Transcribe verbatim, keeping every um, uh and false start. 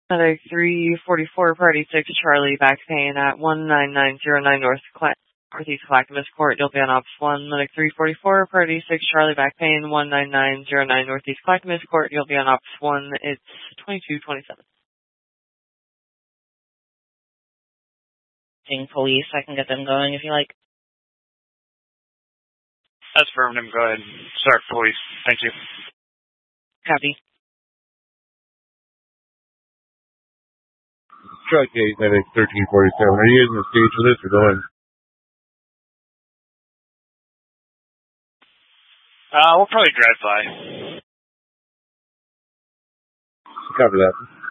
Another three forty-four, Party six, Charlie, back pain at one nine nine zero nine North Cla- Northeast Clackamas Court. You'll be on ops one. Another three forty-four, Party six, Charlie, back pain, one nine nine zero nine Northeast Clackamas Court. You'll be on ops one. It's twenty-two twenty-seven. Seeing police, I can get them going if you like. That's affirmative. Go ahead. Start police. Thank you. Copy. Truck eight, I think thirteen forty-seven. Are you using the stage for this or going? Uh, we'll probably drive by. Cover that.